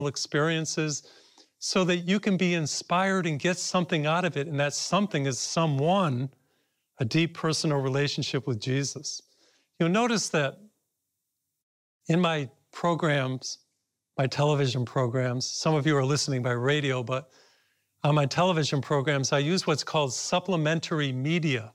experiences so that you can be inspired and get something out of it. And that something is someone, a deep personal relationship with Jesus. You'll notice that in my programs, my television programs, some of you are listening by radio, but on my television programs, I use what's called supplementary media.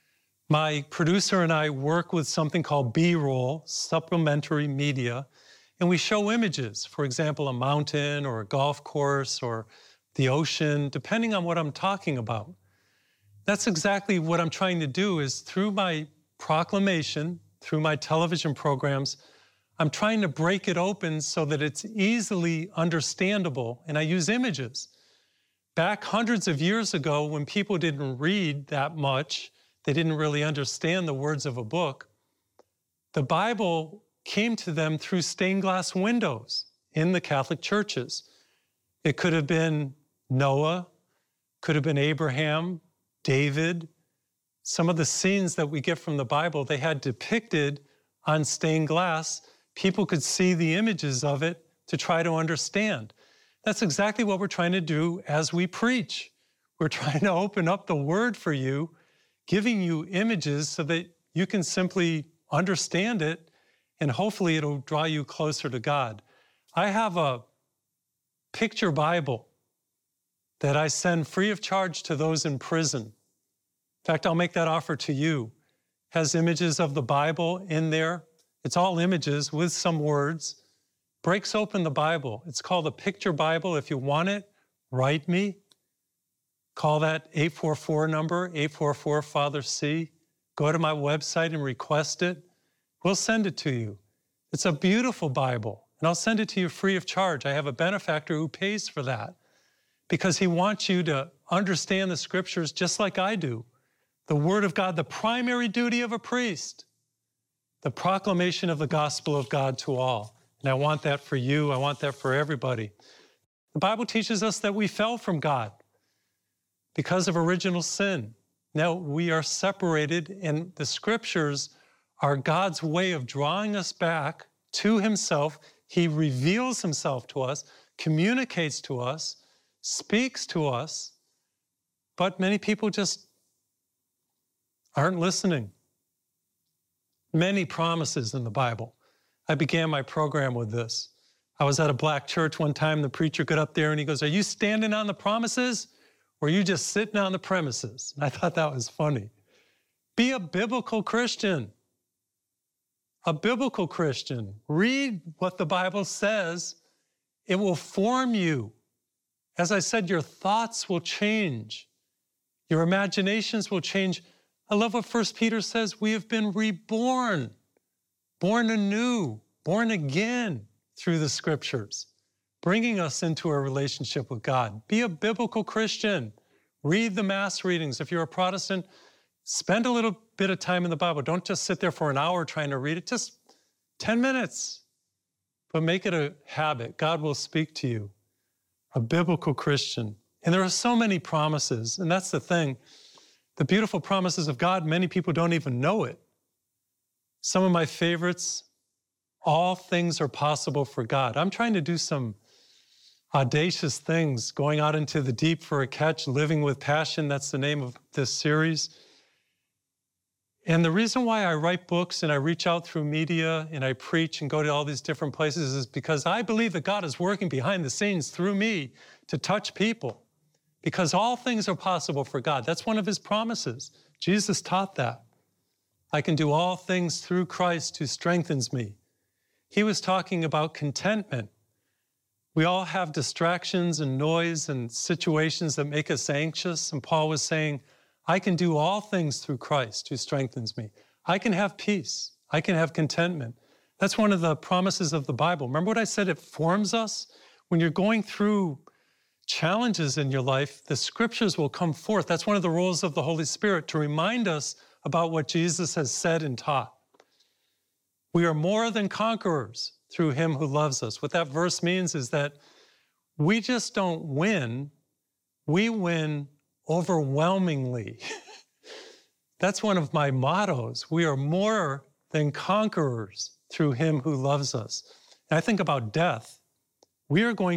My producer and I work with something called B-roll, supplementary media, and we show images, for example, a mountain or a golf course or the ocean, depending on what I'm talking about. That's exactly what I'm trying to do is through my proclamation, through my television programs, I'm trying to break it open so that it's easily understandable, and I use images. Back hundreds of years ago, when people didn't read that much, they didn't really understand the words of a book, the Bible came to them through stained glass windows in the Catholic churches. It could have been Noah, could have been Abraham, David. Some of the scenes that we get from the Bible, they had depicted on stained glass. People could see the images of it to try to understand. That's exactly what we're trying to do as we preach. We're trying to open up the Word for you, giving you images so that you can simply understand it, and hopefully it'll draw you closer to God. I have a picture Bible that I send free of charge to those in prison. In fact, I'll make that offer to you. It has images of the Bible in there. It's all images with some words. Breaks open the Bible. It's called a picture Bible. If you want it, write me. Call that 844 number, 844 Father C. Go to my website and request it. We'll send it to you. It's a beautiful Bible, and I'll send it to you free of charge. I have a benefactor who pays for that because he wants you to understand the Scriptures just like I do. The Word of God, the primary duty of a priest, the proclamation of the gospel of God to all. And I want that for you. I want that for everybody. The Bible teaches us that we fell from God because of original sin. Now we are separated, and the Scriptures are God's way of drawing us back to Himself. He reveals Himself to us, communicates to us, speaks to us, but many people just aren't listening. Many promises in the Bible. I began my program with this. I was at a black church one time. The preacher got up there and he goes, "Are you standing on the promises or are you just sitting on the premises?" And I thought that was funny. Be a biblical Christian. A biblical Christian. Read what the Bible says. It will form you. As I said, your thoughts will change. Your imaginations will change. I love what 1 Peter says. We have been reborn, born anew, born again through the Scriptures, bringing us into a relationship with God. Be a biblical Christian. Read the Mass readings. If you're a Protestant, spend a little bit of time in the Bible. Don't just sit there for an hour trying to read it. Just 10 minutes. But make it a habit. God will speak to you. A biblical Christian. And there are so many promises, and that's the thing. The beautiful promises of God, many people don't even know it. Some of my favorites, all things are possible for God. I'm trying to do some audacious things, going out into the deep for a catch, living with passion. That's the name of this series. And the reason why I write books and I reach out through media and I preach and go to all these different places is because I believe that God is working behind the scenes through me to touch people. Because all things are possible for God. That's one of His promises. Jesus taught that. I can do all things through Christ who strengthens me. He was talking about contentment. We all have distractions and noise and situations that make us anxious. And Paul was saying, I can do all things through Christ who strengthens me. I can have peace. I can have contentment. That's one of the promises of the Bible. Remember what I said? It forms us. When you're going through challenges in your life, the Scriptures will come forth. That's one of the roles of the Holy Spirit, to remind us about what Jesus has said and taught. We are more than conquerors through Him who loves us. What that verse means is that we just don't win, we win overwhelmingly. That's one of my mottos. We are more than conquerors through Him who loves us. And I think about death. We are going